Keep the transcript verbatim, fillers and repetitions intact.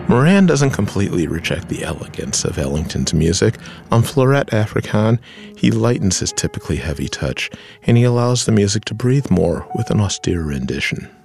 Moran doesn't completely reject the elegance of Ellington's music. On Fleurette Africaine, he lightens his typically heavy touch, and he allows the music to breathe more with an austere rendition.